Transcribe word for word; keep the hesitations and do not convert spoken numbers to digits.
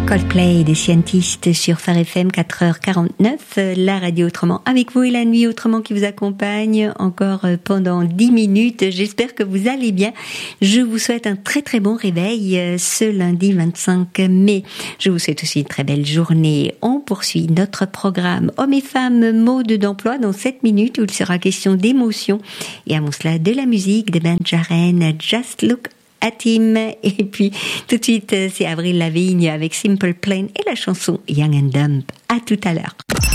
Coldplay des scientistes sur Phare F M quatre heures quarante-neuf, la radio autrement avec vous et la nuit autrement qui vous accompagne encore pendant dix minutes. J'espère que vous allez bien. Je vous souhaite un très très bon réveil ce lundi vingt-cinq mai. Je vous souhaite aussi une très belle journée. On poursuit notre programme Hommes et femmes mode d'emploi dans sept minutes où il sera question d'émotion et avant cela de la musique de Ben Jaren, Just Look at Him. Et puis tout de suite c'est Avril Lavigne avec Simple Plan et la chanson Young and Dumb. À tout à l'heure.